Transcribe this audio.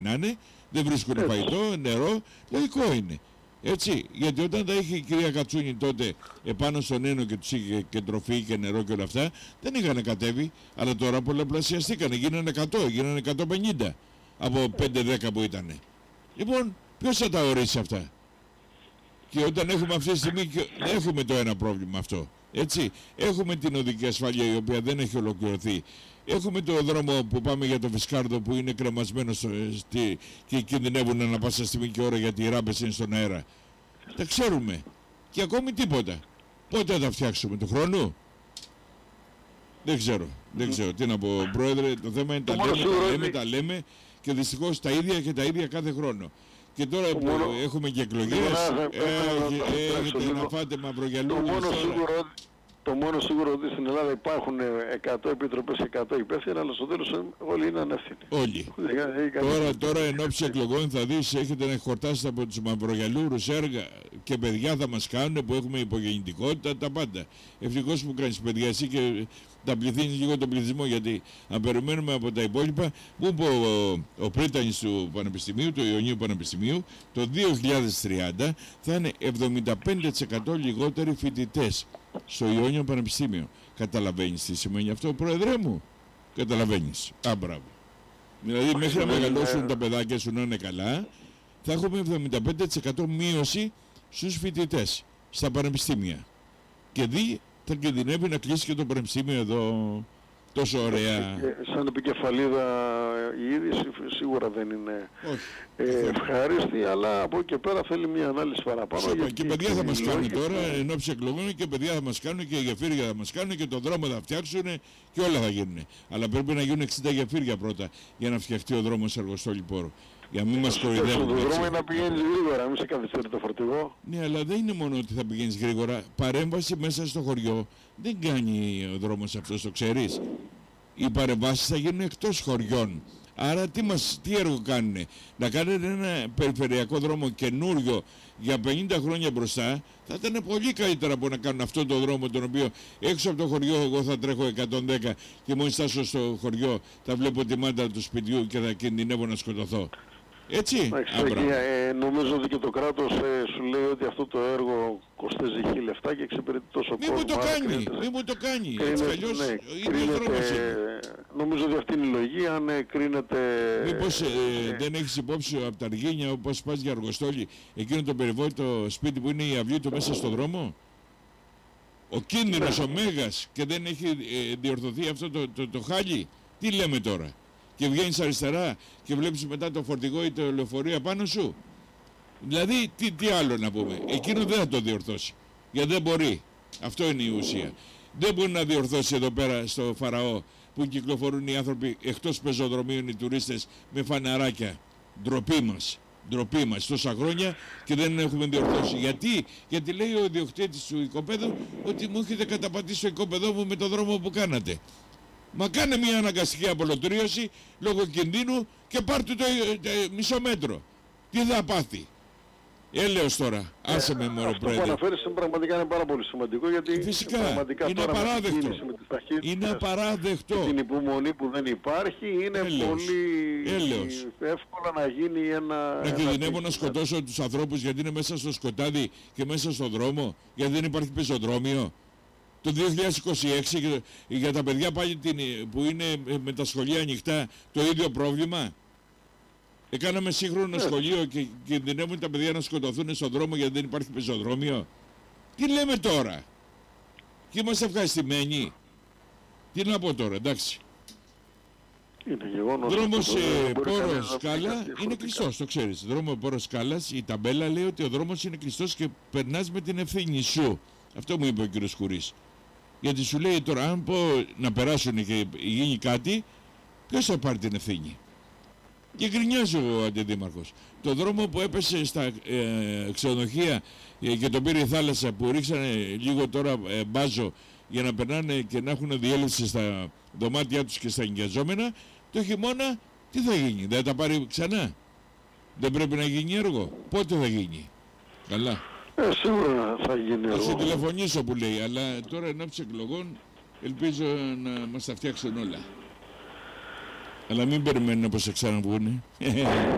να είναι, δεν βρίσκουν φαγητό, νερό, λογικό είναι. Έτσι, γιατί όταν τα είχε η κυρία Κατσούνη τότε επάνω στον Ένο και τους είχε και τροφή και νερό και όλα αυτά, δεν είχαν κατέβει, αλλά τώρα πολλαπλασιαστήκανε, γίνανε 100, γίνανε 150 από 5-10 που ήτανε. Λοιπόν, ποιος θα τα ορίσει αυτά? Και όταν έχουμε αυτή τη στιγμή, έχουμε το ένα πρόβλημα αυτό. Έτσι, έχουμε την οδική ασφάλεια η οποία δεν έχει ολοκληρωθεί. Έχουμε το δρόμο που πάμε για το Φισκάρδο που είναι κρεμασμένο και κινδυνεύουν ανά πάσα στιγμή και ώρα γιατί οι ράμπες είναι στον αέρα. Τα ξέρουμε. Και ακόμη τίποτα. Πότε θα τα φτιάξουμε, του χρόνου? Δεν ξέρω. Δεν ξέρω. Τι να πω, Πρόεδρε, το θέμα είναι τα λέμε και δυστυχώς τα ίδια και τα ίδια κάθε χρόνο. Και τώρα που έχουμε και εκλογές, έχετε να φάτε μαυρογιαλούδες. Το μόνο σίγουρο ότι στην Ελλάδα υπάρχουν 100 επιτροπές και 100 υπεύθυνοι, αλλά στο τέλος όλοι είναι ανεύθυνοι. Όλοι. Τώρα εν ώψη εκλογών θα δεις, έχετε να χορτάσετε από τους μαυρογιαλούρους έργα και παιδιά θα μας κάνουν που έχουμε υπογεννητικότητα, τα πάντα. Ευτυχώς που κάνεις παιδιά εσύ και τα πληθύνεις λίγο τον πληθυσμό, γιατί αν περιμένουμε από τα υπόλοιπα, που είπε ο πρίτανης του Πανεπιστημίου, του Ιωνίου Πανεπιστημίου, το 2030 θα είναι 75% λιγότεροι φοιτητές στο Ιόνιο Πανεπιστήμιο. Καταλαβαίνεις τι σημαίνει αυτό, Πρόεδρε μου? Καταλαβαίνεις? Μπράβο. Δηλαδή μέχρι να μεγαλώσουν τα παιδάκια σου να είναι καλά, θα έχουμε 75% μείωση στους φοιτητές στα πανεπιστήμια. Και θα κινδυνεύει να κλείσει και το πανεπιστήμιο εδώ τόσο ωραία. Σαν επικεφαλίδα η είδηση σίγουρα δεν είναι ευχάριστη, αλλά από εκεί και πέρα θέλει μια ανάλυση παραπάνω. Και παιδιά θα μας κάνουν τώρα εν ώψη εκλογών, και παιδιά θα μας κάνουν και γεφύρια θα μας κάνουν και τον δρόμο θα φτιάξουν και όλα θα γίνουν. Αλλά πρέπει να γίνουν 60 γεφύρια πρώτα για να φτιαχτεί ο δρόμος Αργοστόλη Πόρου. Για να μην μας κοροϊδεύουν. Το δρόμο είναι να πηγαίνεις γρήγορα, μην σε καθυστερεί το φορτηγό. Ναι, αλλά δεν είναι μόνο ότι θα πηγαίνεις γρήγορα. Παρέμβαση μέσα στο χωριό δεν κάνει ο δρόμος αυτός, το ξέρεις. Οι παρεμβάσεις θα γίνουν εκτός χωριών. Άρα τι έργο κάνουνε? Να κάνουν ένα περιφερειακό δρόμο καινούριο για 50 χρόνια μπροστά, θα ήταν πολύ καλύτερα από να κάνουν αυτό το δρόμο, τον οποίο έξω από το χωριό εγώ θα τρέχω 110 και μόλις φτάσω στο χωριό θα βλέπω τη μάντα του σπιτιού και θα κινδυνεύω να σκοτωθώ. Έτσι. Νομίζω ότι και το κράτος σου λέει ότι αυτό το έργο κοστίζει 1.000 λεφτά και εξυπηρετεί τόσο κόσμο. Μη μου το κάνει. Έτσι αλλιώς είναι ο δρόμος. Νομίζω ότι αυτή είναι η λογική, αν κρίνεται... Μήπως δεν έχεις υπόψη από τα Αργίνια, όπως πας για Αργοστόλη, εκείνο το περιβόητο σπίτι που είναι η αυλή του μέσα στο δρόμο? Ο κίνδυνος ο μέγας, και δεν έχει διορθωθεί αυτό το χάλι. Τι λέμε τώρα? Και βγαίνεις αριστερά και βλέπεις μετά το φορτηγό ή το λεωφορείο πάνω σου. Δηλαδή τι άλλο να πούμε? Εκείνο δεν θα το διορθώσει, γιατί δεν μπορεί. Αυτό είναι η ουσία. Δεν μπορεί να διορθώσει εδώ πέρα στο Φαραώ που κυκλοφορούν οι άνθρωποι εκτός πεζοδρομίων, οι τουρίστες με φαναράκια. Ντροπή μας τόσα χρόνια και δεν έχουμε διορθώσει. Γιατί λέει ο ιδιοκτήτης του οικοπαίδου ότι μου έχετε καταπατήσει το οικοπαίδο μου με το δρόμο που κάνατε. Μα κάνε μια αναγκαστική απολωτρίωση λόγω κινδύνου και πάρ' του το μισό μέτρο. Τι θα πάθει? Έλεος τώρα. Άσε με μωρέ Πρόεδρε. Αυτό που αναφέρεις πραγματικά είναι πάρα πολύ σημαντικό, γιατί φυσικά είναι τώρα απαράδεκτο. Είναι απαράδεκτο. Την υπομονή που δεν υπάρχει είναι πολύ εύκολα να γίνει ένα... Να κινδυνεύω να σκοτώσω τους ανθρώπους γιατί είναι μέσα στο σκοτάδι και μέσα στο δρόμο, γιατί δεν υπάρχει πεζοδρόμιο. Το 2026 για τα παιδιά πάλι που είναι με τα σχολεία ανοιχτά το ίδιο πρόβλημα. Έκαναμε σύγχρονο σχολείο και κινδυνεύουν τα παιδιά να σκοτωθούν στον δρόμο γιατί δεν υπάρχει πεζοδρόμιο. Τι λέμε τώρα? Και είμαστε ευχαριστημένοι. Τι να πω τώρα, εντάξει. Δρόμος Πόρος Σκάλα είναι κλειστός, το ξέρεις. Δρόμο Πόρος Σκάλας, η ταμπέλα λέει ότι ο δρόμος είναι κλειστός και περνάς με την ευθύνη σου. Αυτό μου είπε ο κύριος Κουρής. Γιατί σου λέει τώρα, αν πω να περάσουν και γίνει κάτι, ποιος θα πάρει την ευθύνη? Και γκρινιάζει ο αντιδήμαρχος. Το δρόμο που έπεσε στα ξενοδοχεία και τον πήρε η θάλασσα, που ρίξανε λίγο τώρα μπάζο για να περνάνε και να έχουν διέλευση στα δωμάτια τους και στα ενοικιαζόμενα, το χειμώνα τι θα γίνει? Δεν θα τα πάρει ξανά? Δεν πρέπει να γίνει έργο? Πότε θα γίνει? Καλά. Σίγουρα θα γίνει έργο. Θα σε τηλεφωνήσω που λέει, αλλά τώρα ενώπιση εκλογών ελπίζω να μας τα φτιάξουν όλα. Αλλά μην περιμένουν όπως σε ξαναβγούνε.